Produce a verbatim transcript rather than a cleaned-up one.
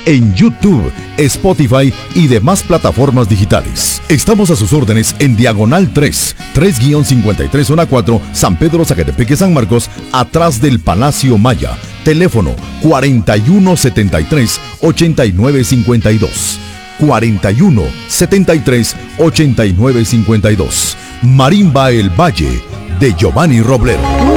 en YouTube, Spotify y demás plataformas digitales. Estamos a sus órdenes en Diagonal tres, tres cincuenta y tres zona cuatro, San Pedro, Zacatepeque, San Marcos, atrás del Palacio Maya. Teléfono cuarenta y uno setenta y tres, ochenta y nueve cincuenta y dos. cuarenta y uno setenta y tres, ochenta y nueve cincuenta y dos. Marimba El Valle, de Giovanni Robledo.